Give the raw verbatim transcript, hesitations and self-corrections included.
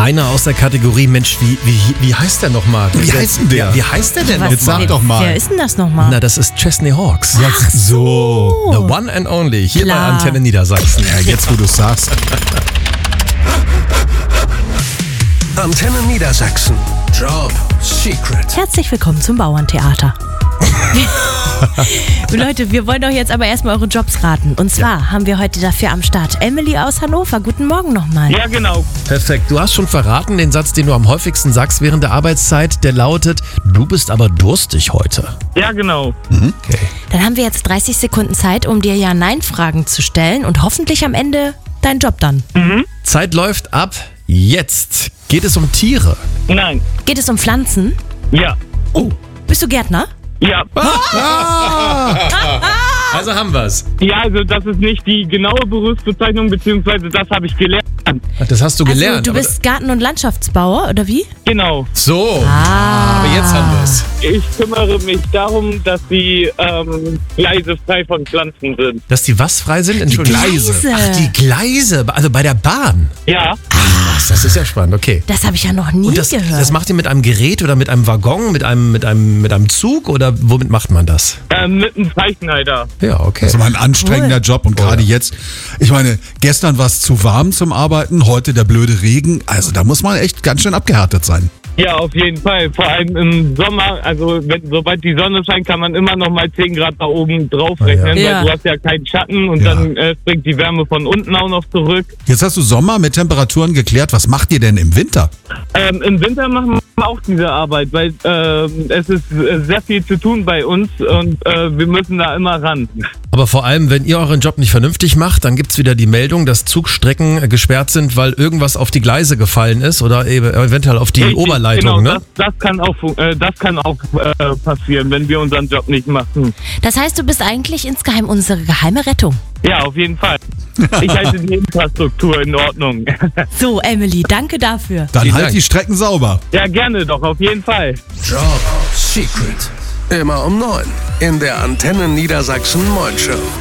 Einer aus der Kategorie, Mensch, wie, wie, wie heißt der nochmal? Wie heißt denn der? Ja, wie heißt der denn Was, Jetzt sag wer, doch mal. Wer ist denn das nochmal? Na, das ist Chesney Hawks. Ach so. The one and only, hier Klar. bei Antenne Niedersachsen. Ja, jetzt wo du sagst. Antenne Niedersachsen. Job Secret. Herzlich willkommen zum Bauerntheater. Leute, wir wollen doch jetzt aber erstmal eure Jobs raten. Und zwar haben wir heute dafür am Start Emily aus Hannover. Guten Morgen nochmal. Ja, genau. Perfekt, du hast schon verraten, den Satz, den du am häufigsten sagst während der Arbeitszeit, der lautet, du bist aber durstig heute. Ja, genau. Okay. Dann haben wir jetzt dreißig Sekunden Zeit, um dir Ja-Nein-Fragen zu stellen und hoffentlich am Ende deinen Job dann. Zeit läuft ab jetzt. Geht es um Tiere? Nein. Geht es um Pflanzen? Ja. Oh. Bist du Gärtner? Ja. Also haben wir's. Ja, also das ist nicht die genaue Berufsbezeichnung, beziehungsweise das habe ich gelernt. Das hast du gelernt. Also du aber- bist Garten- und Landschaftsbauer, oder wie? Genau. So, Ah. aber jetzt haben wir's. Ich kümmere mich darum, dass die ähm, Gleise frei von Pflanzen sind. Dass die was frei sind? Entschuldigung. Gleise. Ach, die Gleise. Also bei der Bahn. Ja. Ach, das ist ja spannend, okay. Das habe ich ja noch nie Und das, gehört. das macht ihr mit einem Gerät oder mit einem Waggon, mit einem, mit einem, mit einem Zug oder womit macht man das? Ähm, mit einem Zeichneider. Ja, okay. Das ist aber ein anstrengender Cool. Job und gerade jetzt, ich meine, gestern war es zu warm zum Arbeiten, heute der blöde Regen, also da muss man echt ganz schön abgehärtet sein. Ja, auf jeden Fall. Vor allem im Sommer, also wenn, sobald die Sonne scheint, kann man immer noch mal zehn Grad da oben drauf rechnen, Ja. weil du hast ja keinen Schatten und Ja. dann äh, springt die Wärme von unten auch noch zurück. Jetzt hast du Sommer mit Temperaturen geklärt, was macht ihr denn im Winter? Ähm, Im Winter machen wir auch diese Arbeit, weil ähm, es ist äh, sehr viel zu tun bei uns und äh, wir müssen da immer ran. Aber vor allem, wenn ihr euren Job nicht vernünftig macht, dann gibt's wieder die Meldung, dass Zugstrecken gesperrt sind, weil irgendwas auf die Gleise gefallen ist oder eben eventuell auf die Richtig, Oberleitung. genau, Ne? das, das kann auch, fun- äh, das kann auch äh, passieren, wenn wir unseren Job nicht machen. Das heißt, du bist eigentlich insgeheim unsere geheime Rettung. Ja, auf jeden Fall. Ich halte die Infrastruktur in Ordnung. So, Emily, danke dafür. Dann Vielen halt Dank. die Strecken sauber. Ja, gerne doch, auf jeden Fall. Job Secret. Immer um neun in der Antenne Niedersachsen Morning Show.